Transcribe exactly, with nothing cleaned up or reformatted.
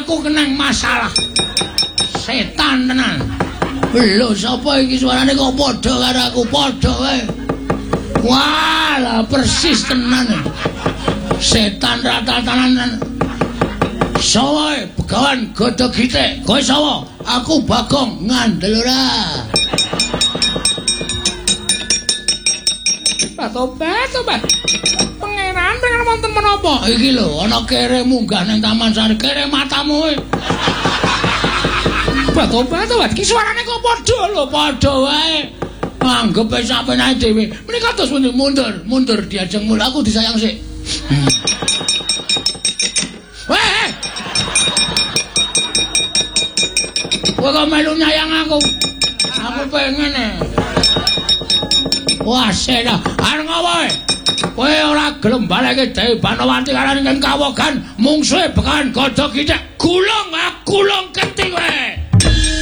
aku kenang masalah. Setan tenan. Lho sapa iki suarane kok padha karo aku padha wae. Walah persis tenan. Setan rata-tanan. Sawae Begawan Godogite. Kowe sapa? Aku Bagong ngandel ora. Tobat, tobat. Pangeran pengen wonten menapa? Iki lho, ana kere munggah ning Taman Sari, kere matamu. Tobat, tobat. Ki suarane kok padha lho, padha wae. Anggep wis sapenake dhewe. Menika terus mundur, mundur diajeng mul. Aku disayang sik. Weh. Kowe kok melu nyayang aku? Aku pengen e. Wah, sena, arep ngopo? Kowe ora gelem baleke Dewi Banowati karo ning kawogan mungsuhe Begawan Godogite. Gulung, ah gulung keting kowe.